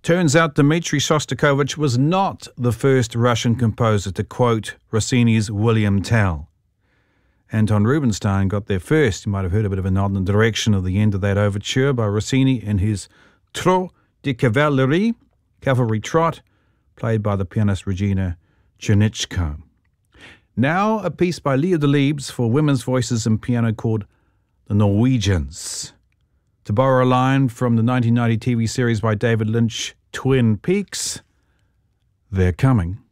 Turns out Dmitri Shostakovich was not the first Russian composer to quote Rossini's William Tell. Anton Rubinstein got there first. You might have heard a bit of a nod in the direction of the end of that overture by Rossini in his Trot de Cavalerie, Cavalry Trot, played by the pianist Regina Chernitschko. Now a piece by Leo Delibes for women's voices and piano called The Norwegians. To borrow a line from the 1990 TV series by David Lynch, Twin Peaks, they're coming.